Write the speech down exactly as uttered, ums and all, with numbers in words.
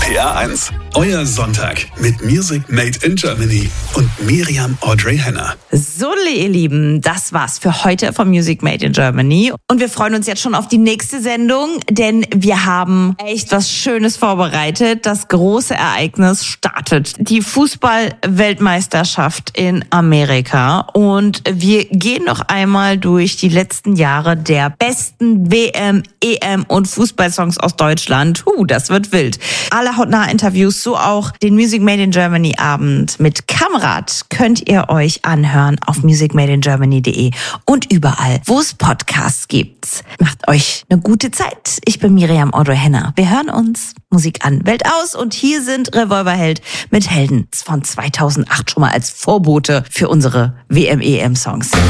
P R eins, euer Sonntag mit Music Made in Germany und Miriam Audrey Henner. So, ihr Lieben, das war's für heute von Music Made in Germany. Und wir freuen uns jetzt schon auf die nächste Sendung, denn wir haben echt was Schönes vorbereitet. Das große Ereignis startet. Die Fußball-Weltmeisterschaft in Amerika. Und wir gehen noch einmal durch die letzten Jahre der besten W M, E M und Fußballsongs aus Deutschland. Huh, das wird wild. Alle hautnah-Interviews, so auch den Music Made in Germany Abend mit Kamrat könnt ihr euch anhören auf music made in germany punkt de und überall, wo es Podcasts gibt. Macht euch eine gute Zeit. Ich bin Miriam Audrey Henner. Wir hören uns. Musik an, Welt aus und hier sind Revolverheld mit Helden von zweitausendacht schon mal als Vorbote für unsere W M E M Songs.